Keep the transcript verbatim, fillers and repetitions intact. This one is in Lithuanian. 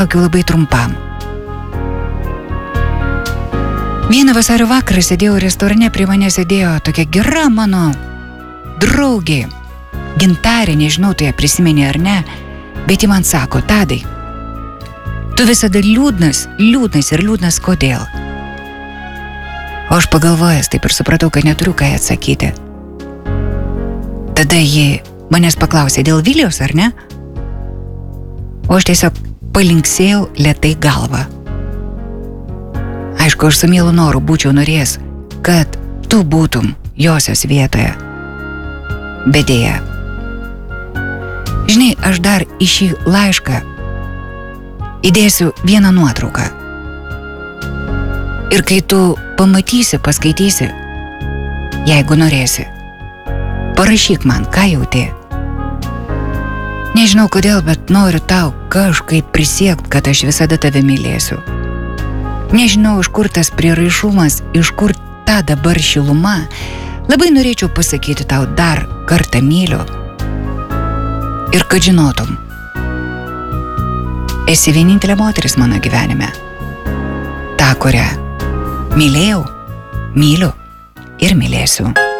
Tokiu labai trumpam. Vieną vasario vakarą sėdėjau restorane, prie mane sėdėjo tokia gera mano draugė, Gintarė, nežinau, tu ją prisimeni ar ne, bet ji man sako, Tadai, tu visada liūdnas, liūdnas ir liūdnas kodėl? O aš pagalvojęs, taip ir supratau, kad neturiu ką atsakyti. Tada ji manęs paklausė dėl Vilijos, ar ne? O aš tiesiog palinksėjau lėtai galvą. Aišku, aš su mielu noru būčiau norėjęs, kad tu būtum josios vietoje. Bet dėja. Žinai, aš dar į šį laišką įdėsiu vieną nuotrauką. Ir kai tu pamatysi, paskaitysi, jeigu norėsi, parašyk man, ką jauti. Nežinau kodėl, bet noriu tau kažkaip prisiekt, kad aš visada tave mylėsiu. Nežinau, iš kur tas prieraišumas, iš kur ta dabar šiluma. Labai norėčiau pasakyti tau dar kartą myliu. Ir kad žinotum, esi vienintelė moteris mano gyvenime. Ta, kurią mylėjau, myliu ir mylėsiu.